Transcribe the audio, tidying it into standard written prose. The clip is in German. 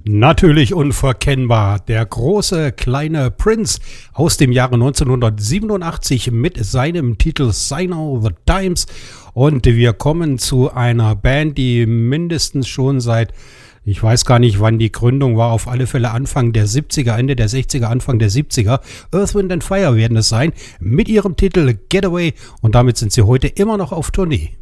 Natürlich unverkennbar. Der große kleine Prince aus dem Jahre 1987 mit seinem Titel Sign of the Times. Und wir kommen zu einer Band, die mindestens schon seit, ich weiß gar nicht, wann die Gründung war, auf alle Fälle Anfang der 70er, Ende der 60er, Anfang der 70er. Earth, Wind and Fire werden es sein, mit ihrem Titel Getaway. Und damit sind sie heute immer noch auf Tournee.